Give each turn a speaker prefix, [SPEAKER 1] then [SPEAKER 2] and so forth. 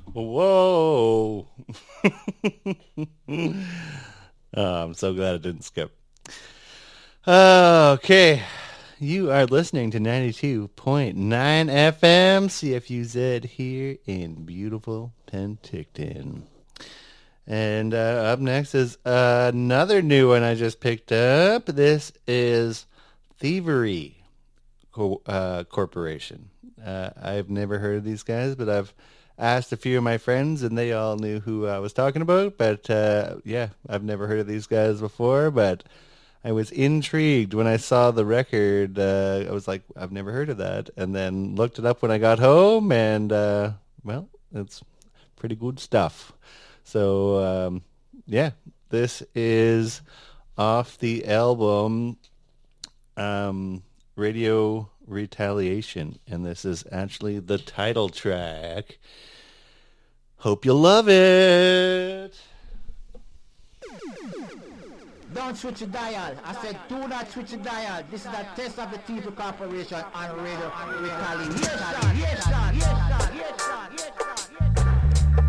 [SPEAKER 1] Whoa. I'm so glad it didn't skip. Okay. You are listening to 92.9 FM CFUZ here in beautiful Penticton. And up next is another new one I just picked up. This is Thievery Corporation. I've never heard of these guys, but I've asked a few of my friends, and they all knew who I was talking about. But yeah, I've never heard of these guys before, but I was intrigued when I saw the record. I was like, I've never heard of that. And then looked it up when I got home, and well, it's pretty good stuff. So yeah, this is off the album Radio Retaliation, and this is actually the title track. Hope you love it.
[SPEAKER 2] Don't switch your dial. I said do not switch your dial. This is the test of the TV Corporation on Radio Retaliation.